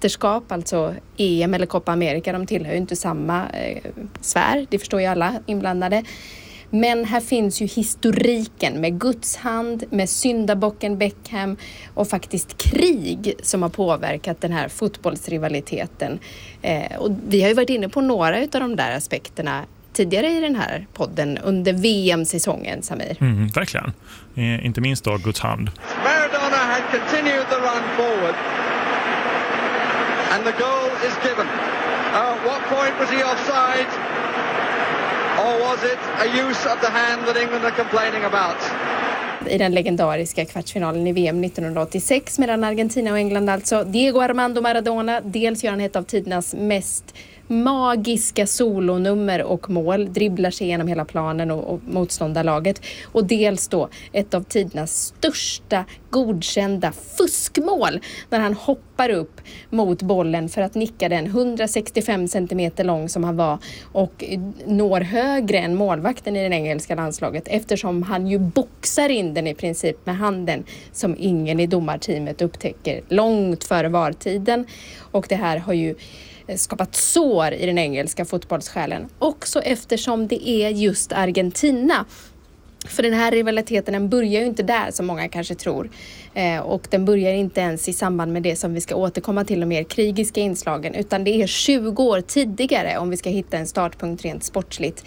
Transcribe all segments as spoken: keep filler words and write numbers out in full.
mästerskap, alltså E M eller Copa America, de tillhör ju inte samma eh, sfär, det förstår ju alla inblandade. Men här finns ju historiken med Guds hand, med syndabocken Beckham och faktiskt krig som har påverkat den här fotbollsrivaliteten. Eh, och vi har ju varit inne på några av de där aspekterna tidigare i den här podden under V M-säsongen, Samir. Mm, verkligen. Eh, inte minst då Guds hand. Maradona had continued the run forward and the goal is given. Uh, what point was he offside? Or was it a use of the hand that England are complaining about? I den legendariska kvartsfinalen i V M nittonhundraåttiosex mellan Argentina och England, alltså Diego Armando Maradona, dels gör han ett av tidernas mest magiska solonummer och mål, dribblar sig genom hela planen och, och motståndarlaget, och dels då ett av tidernas största godkända fuskmål när han hoppar upp mot bollen för att nicka den hundrasextiofem centimeter lång som han var och når högre än målvakten i det engelska landslaget, eftersom han ju boxar in den i princip med handen som ingen i domarteamet upptäcker långt före vartiden. Och det här har ju skapat sår i den engelska fotbollssjälen, också eftersom det är just Argentina. För den här rivaliteten, den börjar ju inte där som många kanske tror. Eh, och den börjar inte ens i samband med det som vi ska återkomma till, de mer krigiska inslagen, utan det är tjugo år tidigare om vi ska hitta en startpunkt rent sportsligt.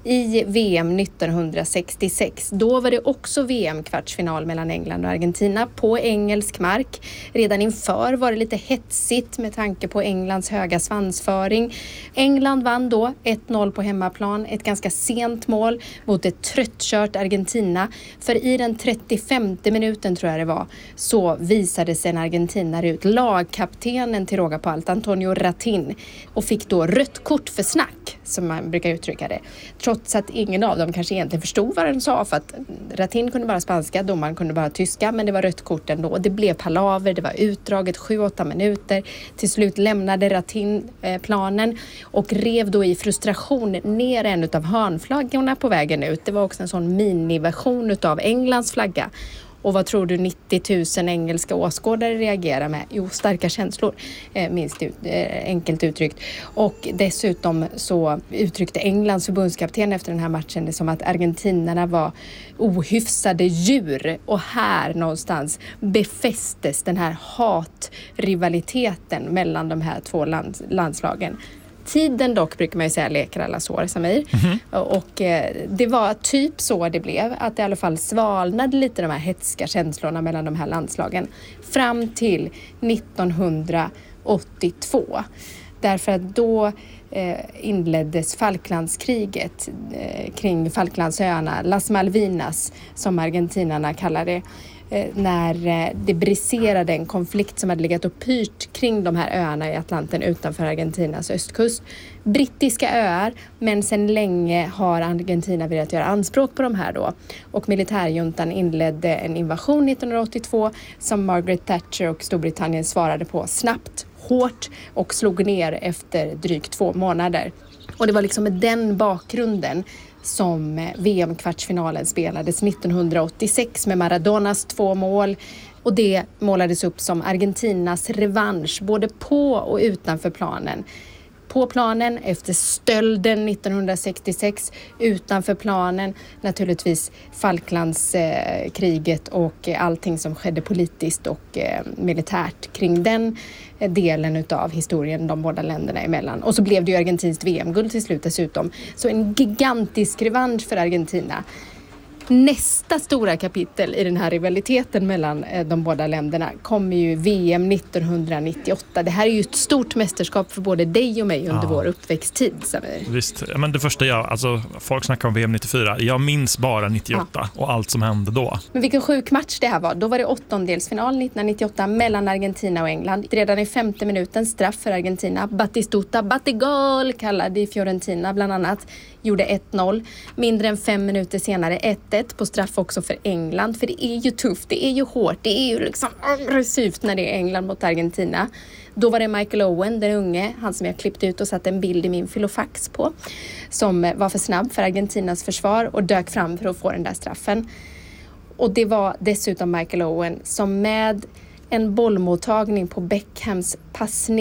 I V M nittonhundrasextiosex, då var det också V M-kvartsfinal mellan England och Argentina på engelsk mark. Redan inför var det lite hetsigt med tanke på Englands höga svansföring. England vann då ett noll på hemmaplan, ett ganska sent mål mot ett tröttkört Argentina. För i den trettiofemte minuten tror jag det var, så visade sig en argentinare ut, lagkaptenen till råga på allt, Antonio Ratin, och fick då rött kort för snack, som man brukar uttrycka det. Trots att ingen av dem kanske egentligen förstod vad den sa, för att Ratin kunde bara spanska, domaren kunde bara tyska, men det var rött kort ändå. Det blev palaver, det var utdraget sju åtta minuter. Till slut lämnade Ratin eh, planen och rev då i frustration ner en av hörnflaggorna på vägen ut. Det var också en sån miniversion av Englands flagga. Och vad tror du nittio tusen engelska åskådare reagerar med? Jo, starka känslor, eh, minst ut, eh, enkelt uttryckt. Och dessutom så uttryckte Englands förbundskapten efter den här matchen det som att argentinarna var ohyfsade djur. Och här någonstans befästes den här hatrivaliteten mellan de här två lands- landslagen. Tiden dock, brukar man ju säga, leker alla sår, Samir. Mm-hmm. Och eh, det var typ så det blev, att det i alla fall svalnade lite de här hetska känslorna mellan de här landslagen fram till nittonhundraåttiotvå. Därför att då eh, inleddes Falklandskriget eh, kring Falklandsöarna, Las Malvinas som argentinarna kallar det. När det briserade en konflikt som hade legat och pyrt kring de här öarna i Atlanten utanför Argentinas östkust. Brittiska öar, men sedan länge har Argentina velat göra anspråk på de här då. Och militärjuntan inledde en invasion nittonhundraåttiotvå som Margaret Thatcher och Storbritannien svarade på snabbt, hårt och slog ner efter drygt två månader. Och det var liksom med den bakgrunden som V M-kvartsfinalen spelades nittonhundraåttiosex med Maradonas två mål, och det målades upp som Argentinas revansch både på och utanför planen. På planen efter stölden nittonhundrasextiosex, utanför planen naturligtvis Falklandskriget och allting som skedde politiskt och militärt kring den delen utav historien de båda länderna emellan. Och så blev det ju argentinskt V M-guld till slut dessutom. Så en gigantisk revansch för Argentina. Nästa stora kapitel i den här rivaliteten mellan de båda länderna kommer ju V M nittonhundranittioåtta. Det här är ju ett stort mästerskap för både dig och mig under ja. vår uppväxttid. Samir. Visst, men det första jag, alltså folk snackar om V M nittiofyra. Jag minns bara nittioåtta ja. och allt som hände då. Men vilken sjuk match det här var. Då var det åttondelsfinal nittonhundranittioåtta mellan Argentina och England. Redan i femte minuten straff för Argentina. Batistuta, Batigol kallade i Fiorentina bland annat. Gjorde ett noll. Mindre än fem minuter senare ett ett på straff också för England. För det är ju tufft, det är ju hårt, det är ju liksom aggressivt när det är England mot Argentina. Då var det Michael Owen, den unge, han som jag klippt ut och satt en bild i min filofax på, som var för snabb för Argentinas försvar och dök fram för att få den där straffen. Och det var dessutom Michael Owen som med en bollmottagning på Beckhams passning